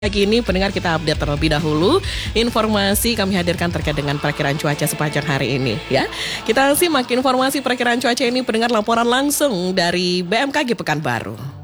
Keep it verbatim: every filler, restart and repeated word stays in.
Pagi ini pendengar kita update terlebih dahulu informasi kami hadirkan terkait dengan perakiraan cuaca sepanjang hari ini ya. Kita simak informasi perakiraan cuaca ini pendengar laporan langsung dari B M K G Pekanbaru.